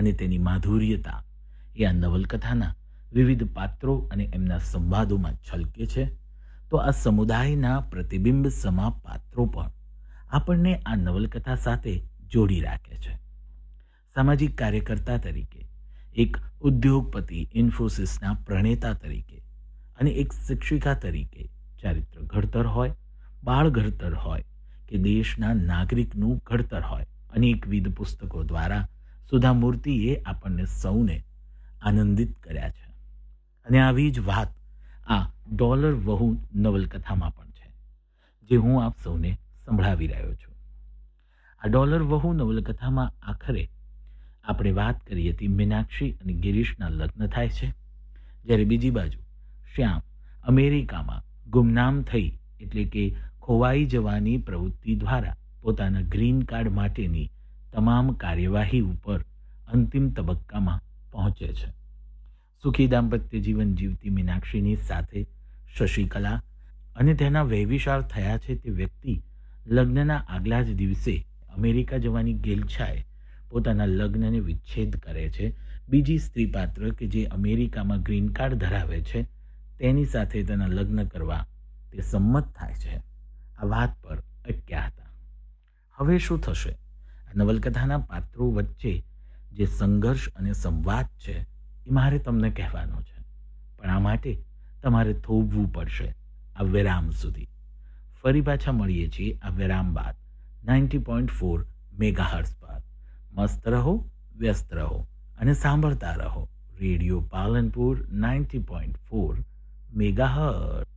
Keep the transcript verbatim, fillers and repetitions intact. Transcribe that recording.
અને તેની માધુર્યતા એ આ નવલકથાના વિવિધ પાત્રો અને એમના સંવાદોમાં છલકે છે. તો આ સમુદાયના પ્રતિબિંબ સમા પાત્રો પણ આપણને આ નવલકથા સાથે જોડી રાખે છે. સામાજિક કાર્યકર્તા તરીકે, એક ઉદ્યોગપતિ, ઇન્ફોસિસના પ્રણેતા તરીકે અને એક શિક્ષિકા તરીકે ચારિત્ર ઘડતર હોય, બાળ ઘડતર હોય કે દેશના નાગરિકનું ઘડતર હોય, અનેકવિધ પુસ્તકો દ્વારા સુધા મૂર્તિએ આપણને સૌને આનંદિત કર્યા છે. અને આવી જ વાત આ ડોલર વહુ નવલકથામાં પણ છે, જે હું આપ સૌને સંભળાવી રહ્યો છું. આ ડોલર વહુ નવલકથામાં આખરે આપણે વાત કરી હતી મીનાક્ષી અને ગિરીશના લગ્ન થાય છે, જ્યારે બીજી બાજુ શ્યામ અમેરિકામાં ગુમનામ થઈ એટલે કે ખોવાઈ જવાની પ્રવૃત્તિ દ્વારા પોતાના ગ્રીન કાર્ડ માટેની તમામ કાર્યવાહી ઉપર અંતિમ તબક્કામાં પહોંચે છે. સુખી દાંપત્ય જીવન જીવતી મીનાક્ષીની સાથે શશિકલા અને તેના વૈવિશાળ થયા છે તે વ્યક્તિ લગ્નના આગલા જ દિવસે અમેરિકા જવાની ગેલછાએ પોતાના લગ્નને વિચ્છેદ કરે છે. બીજી સ્ત્રી પાત્ર કે જે અમેરિકામાં ગ્રીન કાર્ડ ધરાવે છે તેની સાથે તેના લગ્ન કરવા તે સંમત થાય છે. આ વાત પર અટક્યા હતા. હવે શું થશે? આ નવલકથાના પાત્રો વચ્ચે જે સંઘર્ષ અને સંવાદ છે એ મારે તમને કહેવાનો છે, પણ આ માટે તમારે થોભવું પડશે આ વિરામ સુધી. ફરી પાછા મળીએ છીએ આ વિરામ બાદ નાઇન્ટી પોઈન્ટ ફોર મેગાહર્ટ્ઝ પર. મસ્ત રહો, વ્યસ્ત રહો અને સાંભળતા રહો radio Palanpur ninety point four megahertz.